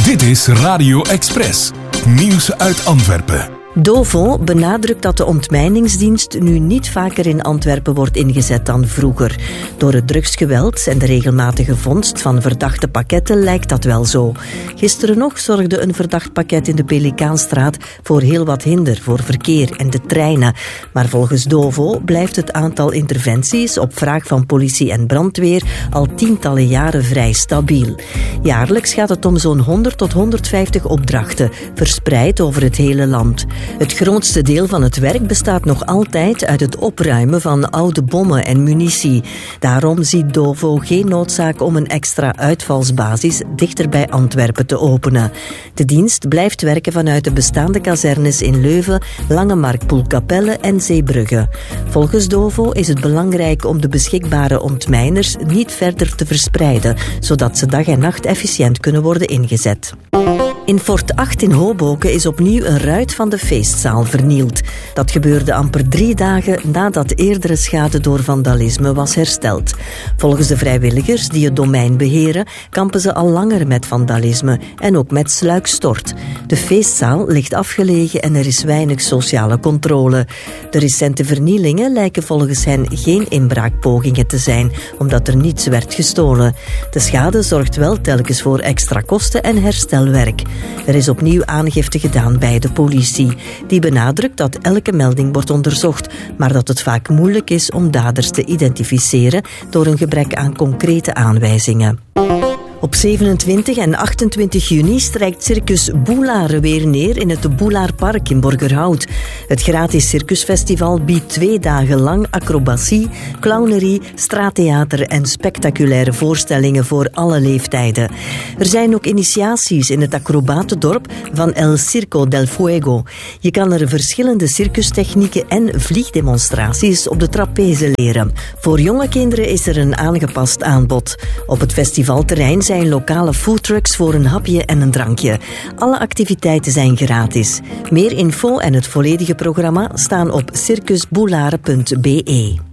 Dit is Radio Express. Nieuws uit Antwerpen. Dovo benadrukt dat de ontmijningsdienst nu niet vaker in Antwerpen wordt ingezet dan vroeger. Door het drugsgeweld en de regelmatige vondst van verdachte pakketten lijkt dat wel zo. Gisteren nog zorgde een verdacht pakket in de Pelikaanstraat voor heel wat hinder voor verkeer en de treinen. Maar volgens Dovo blijft het aantal interventies op vraag van politie en brandweer al tientallen jaren vrij stabiel. Jaarlijks gaat het om zo'n 100 tot 150 opdrachten, verspreid over het hele land. Het grootste deel van het werk bestaat nog altijd uit het opruimen van oude bommen en munitie. Daarom ziet Dovo geen noodzaak om een extra uitvalsbasis dichter bij Antwerpen te openen. De dienst blijft werken vanuit de bestaande kazernes in Leuven, Langemarkt, Poelkapelle en Zeebrugge. Volgens Dovo is het belangrijk om de beschikbare ontmijners niet verder te verspreiden, zodat ze dag en nacht efficiënt kunnen worden ingezet. In Fort 8 in Hoboken is opnieuw een ruit van de feestzaal vernield. Dat gebeurde amper 3 dagen nadat eerdere schade door vandalisme was hersteld. Volgens de vrijwilligers die het domein beheren, kampen ze al langer met vandalisme en ook met sluikstort. De feestzaal ligt afgelegen en er is weinig sociale controle. De recente vernielingen lijken volgens hen geen inbraakpogingen te zijn, omdat er niets werd gestolen. De schade zorgt wel telkens voor extra kosten en herstelwerk. Er is opnieuw aangifte gedaan bij de politie. Die benadrukt dat elke melding wordt onderzocht, maar dat het vaak moeilijk is om daders te identificeren door een gebrek aan concrete aanwijzingen. Op 27 en 28 juni strijkt Circus Boelaar weer neer in het Boelaarpark in Borgerhout. Het gratis circusfestival biedt 2 dagen lang acrobatie, clownerie, straattheater en spectaculaire voorstellingen voor alle leeftijden. Er zijn ook initiaties in het acrobatendorp van El Circo del Fuego. Je kan er verschillende circustechnieken en vliegdemonstraties op de trapeze leren. Voor jonge kinderen is er een aangepast aanbod. Op het festivalterrein zijn lokale foodtrucks voor een hapje en een drankje. Alle activiteiten zijn gratis. Meer info en het volledige programma staan op circusboelare.be.